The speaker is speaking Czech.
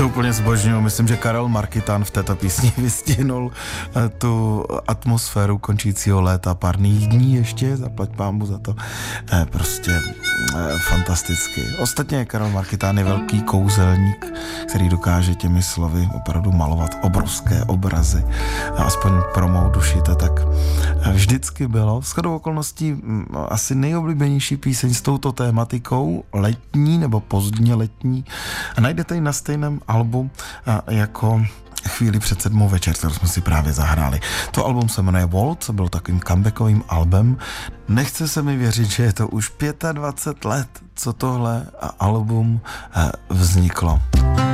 To úplně zbožňuju. Myslím, že Karel Markytán v této písni vystihnul tu atmosféru končícího léta, pár dní ještě, zaplať pámu za to. Prostě fantasticky. Ostatně Karel Markytán je velký kouzelník, který dokáže těmi slovy opravdu malovat obrovské obrazy. Aspoň pro mou duši to tak vždycky bylo. Shodou okolností asi nejoblíbenější píseň s touto tématikou, letní nebo pozdně letní. A najdete ji na stejném albu jako Chvíli před 7 večer, kterou jsme si právě zahráli. To album se jmenuje Waltz, byl takovým comebackovým albem. Nechce se mi věřit, že je to už 25 let, co tohle album vzniklo.